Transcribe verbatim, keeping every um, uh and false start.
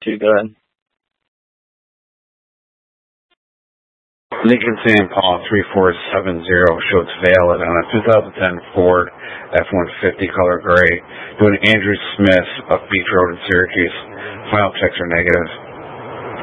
two, go ahead. Lincoln Saint Paul three four seven zero shows valid on a two thousand ten Ford F one fifty color gray. Doing Andrew Smith up Beach Road in Syracuse. Final checks are negative.